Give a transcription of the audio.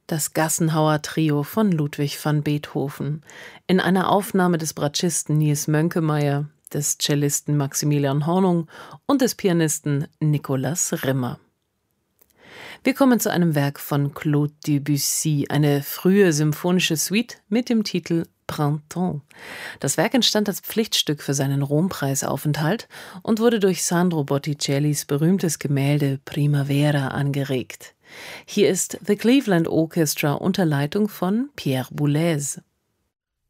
Das Gassenhauer-Trio von Ludwig van Beethoven in einer Aufnahme des Bratschisten Nils Mönkemeyer, des Cellisten Maximilian Hornung und des Pianisten Nicolas Rimmer. Wir kommen zu einem Werk von Claude Debussy, eine frühe symphonische Suite mit dem Titel Printemps. Das Werk entstand als Pflichtstück für seinen Rompreisaufenthalt und wurde durch Sandro Botticellis berühmtes Gemälde Primavera angeregt. Hier ist The Cleveland Orchestra unter Leitung von Pierre Boulez.